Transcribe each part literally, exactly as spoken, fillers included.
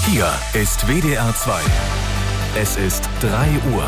Hier ist W D R zwei. Es ist drei Uhr.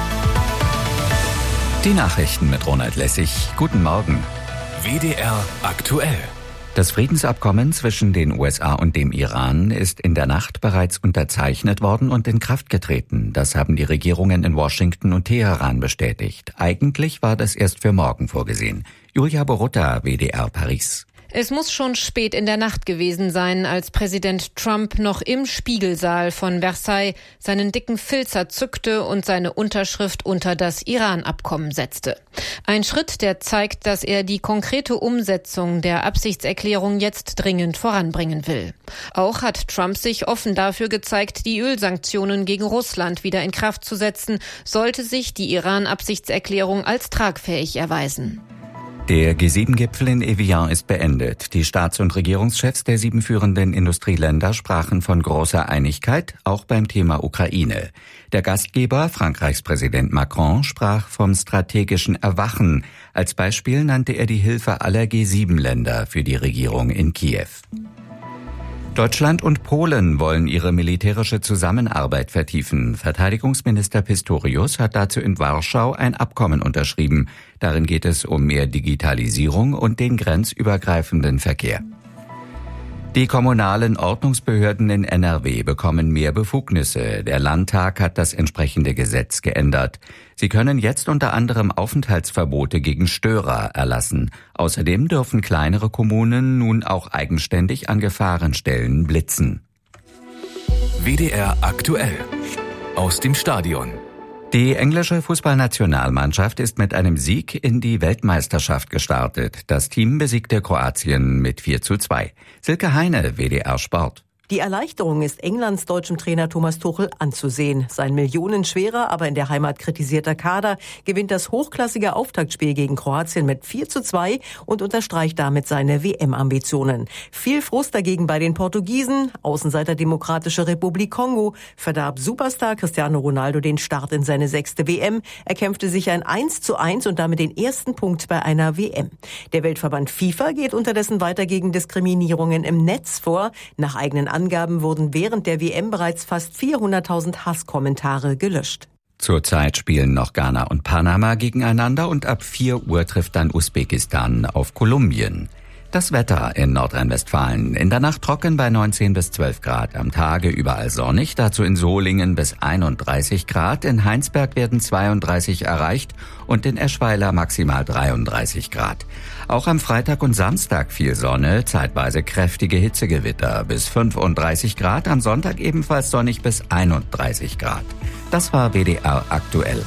Die Nachrichten mit Ronald Lessig. Guten Morgen. W D R aktuell. Das Friedensabkommen zwischen den U S A und dem Iran ist in der Nacht bereits unterzeichnet worden und in Kraft getreten. Das haben die Regierungen in Washington und Teheran bestätigt. Eigentlich war das erst für morgen vorgesehen. Julia Borutta, W D R Paris. Es muss schon spät in der Nacht gewesen sein, als Präsident Trump noch im Spiegelsaal von Versailles seinen dicken Filzer zückte und seine Unterschrift unter das Iran-Abkommen setzte. Ein Schritt, der zeigt, dass er die konkrete Umsetzung der Absichtserklärung jetzt dringend voranbringen will. Auch hat Trump sich offen dafür gezeigt, die Ölsanktionen gegen Russland wieder in Kraft zu setzen, sollte sich die Iran-Absichtserklärung als tragfähig erweisen. Der G sieben Gipfel in Evian ist beendet. Die Staats- und Regierungschefs der sieben führenden Industrieländer sprachen von großer Einigkeit, auch beim Thema Ukraine. Der Gastgeber, Frankreichs Präsident Macron, sprach vom strategischen Erwachen. Als Beispiel nannte er die Hilfe aller G sieben Länder für die Regierung in Kiew. Deutschland und Polen wollen ihre militärische Zusammenarbeit vertiefen. Verteidigungsminister Pistorius hat dazu in Warschau ein Abkommen unterschrieben. Darin geht es um mehr Digitalisierung und den grenzübergreifenden Verkehr. Die kommunalen Ordnungsbehörden in N R W bekommen mehr Befugnisse. Der Landtag hat das entsprechende Gesetz geändert. Sie können jetzt unter anderem Aufenthaltsverbote gegen Störer erlassen. Außerdem dürfen kleinere Kommunen nun auch eigenständig an Gefahrenstellen blitzen. W D R aktuell. Aus dem Stadion. Die englische Fußballnationalmannschaft ist mit einem Sieg in die Weltmeisterschaft gestartet. Das Team besiegte Kroatien mit vier zu zwei. Silke Heine, W D R Sport. Die Erleichterung ist Englands deutschem Trainer Thomas Tuchel anzusehen. Sein millionenschwerer, aber in der Heimat kritisierter Kader gewinnt das hochklassige Auftaktspiel gegen Kroatien mit vier zu zwei und unterstreicht damit seine W M-Ambitionen. Viel Frust dagegen bei den Portugiesen. Außenseiter Demokratische Republik Kongo verdarb Superstar Cristiano Ronaldo den Start in seine sechste W M. Er kämpfte sich ein eins zu eins und damit den ersten Punkt bei einer W M. Der Weltverband FIFA geht unterdessen weiter gegen Diskriminierungen im Netz vor. Nach eigenen Angaben wurden während der W M bereits fast vierhunderttausend Hasskommentare gelöscht. Zurzeit spielen noch Ghana und Panama gegeneinander und ab vier Uhr trifft dann Usbekistan auf Kolumbien. Das Wetter in Nordrhein-Westfalen. In der Nacht trocken bei neunzehn bis zwölf Grad. Am Tage überall sonnig, dazu in Solingen bis einunddreißig Grad. In Heinsberg werden zweiunddreißig erreicht und in Eschweiler maximal dreiunddreißig Grad. Auch am Freitag und Samstag viel Sonne, zeitweise kräftige Hitzegewitter bis fünfunddreißig Grad. Am Sonntag ebenfalls sonnig bis einunddreißig Grad. Das war W D R aktuell.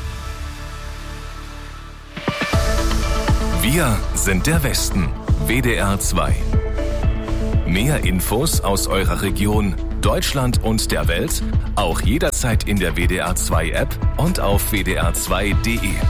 Wir sind der Westen. W D R zwei. Mehr Infos aus eurer Region, Deutschland und der Welt, auch jederzeit in der W D R zwei App und auf w d r zwei punkt d e.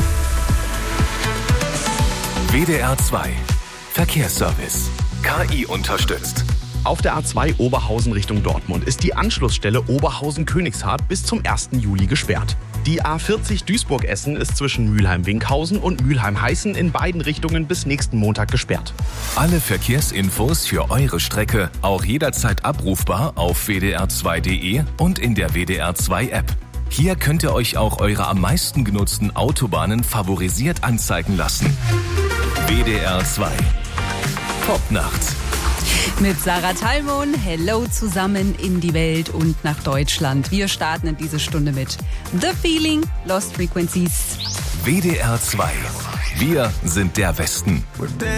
W D R zwei. Verkehrsservice. K I unterstützt. Auf der A zwei Oberhausen Richtung Dortmund ist die Anschlussstelle Oberhausen-Königshardt bis zum ersten Juli gesperrt. Die A vierzig Duisburg-Essen ist zwischen Mülheim-Winkhausen und Mülheim-Heißen in beiden Richtungen bis nächsten Montag gesperrt. Alle Verkehrsinfos für eure Strecke auch jederzeit abrufbar auf w d r zwei punkt d e und in der W D R zwei App. Hier könnt ihr euch auch eure am meisten genutzten Autobahnen favorisiert anzeigen lassen. W D R zwei. Popnacht. Mit Sarah Talmon, hello zusammen in die Welt und nach Deutschland. Wir starten in diese Stunde mit The Feeling, Lost Frequencies. W D R zwei. Wir sind der Westen.